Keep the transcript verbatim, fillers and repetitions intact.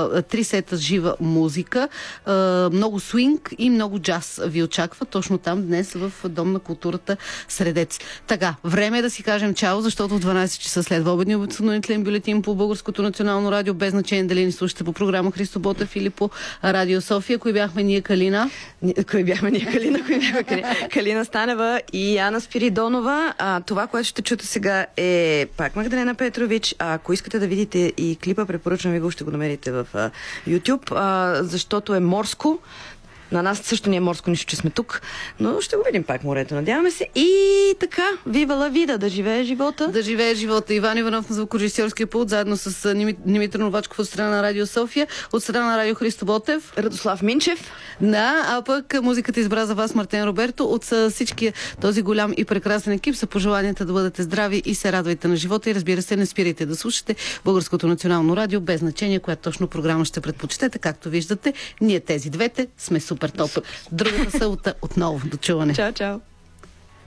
а, три сета жива музика, а, много свинг и много джаз ви очаква точно там днес в Дом на културата Средец. Така, време е да си кажем чао, защото в дванайсет часа следва обедния обеднителен бюлетин по Българското национално радио, без значение дали ни слушате по програма Христо Ботев или по Радио София. Кои бяхме ние, Калина? Кои бяхме ние, Калина? Кои бяхме Калина? Калина Станева и Яна Спиридонова. А, това, което ще чуете сега, е пак Магдалена Петрович. А, ако искате да видите и клипа, препоръчвам ви го, ще го намерите в а, YouTube, а, защото е морско. На нас също не е морско, нищо, че сме тук, но ще го видим пак морето, надяваме се. И така, вива ла вида, да живее живота. Да живее живота. Иван Иванов на звукорежисьорския пулт, заедно с Димитър Новачков от страна на Радио София, от страна на Радио Христо Ботев, Радослав Минчев. Да, а пък музиката избра за вас Мартин Роберто. От всички този голям и прекрасен екип са пожеланията да бъдете здрави и се радвайте на живота и, разбира се, не спирайте да слушате Българското национално радио, без значение коя точно програма ще предпочитате. Както виждате, ние тези двете сме супер топ. Другата събота отново. До чуване. Чао, чао.